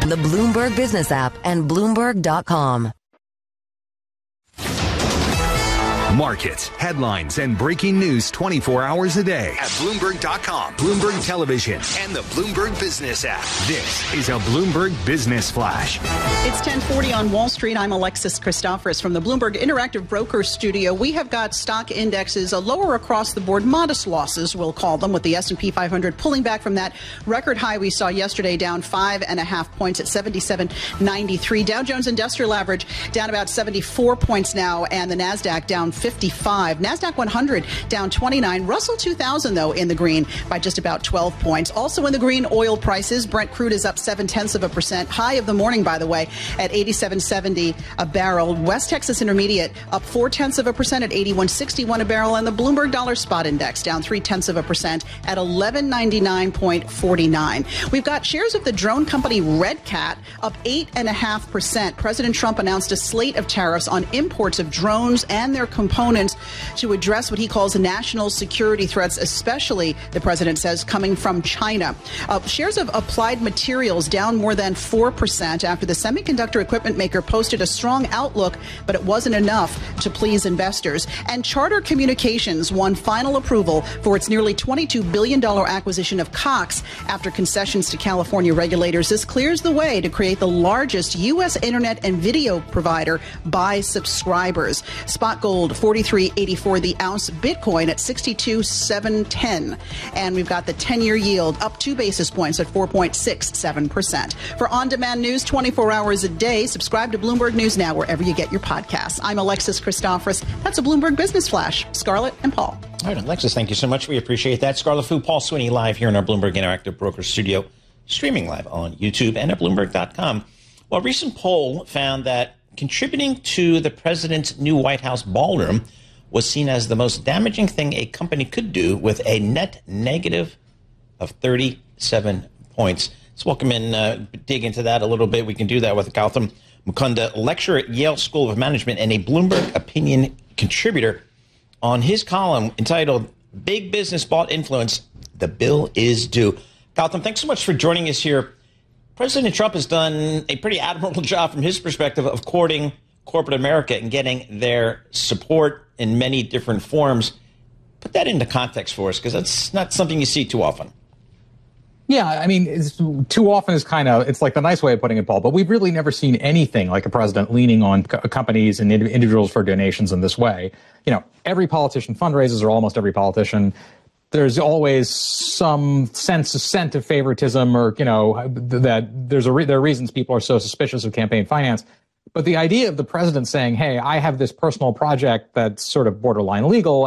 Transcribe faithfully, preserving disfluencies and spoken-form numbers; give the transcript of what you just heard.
the Bloomberg Business app, and Bloomberg dot com. Markets, headlines, and breaking news twenty-four hours a day at Bloomberg dot com, Bloomberg Television, and the Bloomberg Business app. This is a Bloomberg Business Flash. It's ten forty on Wall Street. I'm Alexis Christoforous from the Bloomberg Interactive Broker Studio. We have got stock indexes uh, lower across the board, modest losses, we'll call them, with the S and P five hundred pulling back from that record high we saw yesterday, down five and a half points at seventy-seven ninety-three. Dow Jones Industrial Average down about seventy-four points now, and the NASDAQ down fifty-five. NASDAQ one hundred down twenty-nine. Russell two thousand, though, in the green by just about twelve points. Also in the green, oil prices. Brent crude is up seven tenths of a percent. High of the morning, by the way, at eighty-seven seventy a barrel. West Texas Intermediate up four tenths of a percent at eighty-one sixty-one a barrel. And the Bloomberg Dollar Spot Index down three tenths of a percent at eleven ninety-nine forty-nine. We've got shares of the drone company Red Cat up eight and a half percent. President Trump announced a slate of tariffs on imports of drones and their components to address what he calls national security threats, especially, the president says, coming from China. Uh, shares of Applied Materials down more than four percent after the semiconductor equipment maker posted a strong outlook, but it wasn't enough to please investors. And Charter Communications won final approval for its nearly twenty-two billion dollars acquisition of Cox after concessions to California regulators. This clears the way to create the largest U S internet and video provider by subscribers. Spot gold forty-three eighty-four the ounce, Bitcoin at sixty-two seven ten, and we've got the ten-year yield up two basis points at four point six seven percent. For on-demand news twenty-four hours a day, subscribe to Bloomberg News Now wherever you get your podcasts. I'm Alexis Christoforous. That's a Bloomberg Business Flash. Scarlett and Paul. All right, Alexis, thank you so much. We appreciate that. Scarlett Fu, Paul Sweeney, live here in our Bloomberg Interactive Broker Studio, streaming live on YouTube and at Bloomberg dot com. Well, a recent poll found that contributing to the president's new White House ballroom was seen as the most damaging thing a company could do, with a net negative of thirty-seven points. Let's welcome in, uh, dig into that a little bit. We can do that with Gautam Mukunda, lecturer at Yale School of Management and a Bloomberg opinion contributor, on his column entitled Big Business Bought Influence, The Bill is Due. Gautam, thanks so much for joining us here. President Trump has done a pretty admirable job from his perspective of courting corporate America and getting their support in many different forms. Put that into context for us, because that's not something you see too often. Yeah, I mean, it's, too often is kind of, it's like the nice way of putting it, Paul, but we've really never seen anything like a president leaning on co- companies and individuals for donations in this way. You know, every politician fundraises, or almost every politician. There's always some sense, scent of favoritism, or, you know, that there's a re- there are reasons people are so suspicious of campaign finance. But the idea of the president saying, hey, I have this personal project that's sort of borderline illegal,